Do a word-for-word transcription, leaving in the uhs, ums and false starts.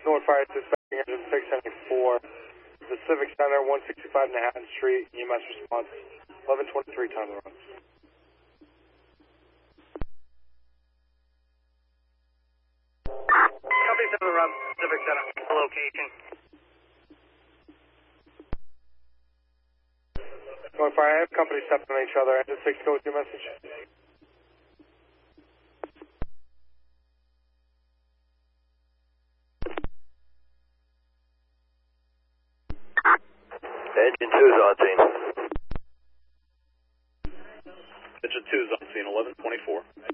North Fire Dispatching Engine six seventy-four, the Civic Center, one sixty-five Manhattan Street, E M S response, eleven twenty-three, time of the runs. Company seven run, Civic Center, location. North Fire, I have company stepping on each other. Engine six, go with your message. Engine two is on scene. Engine two is on scene, eleven twenty-four.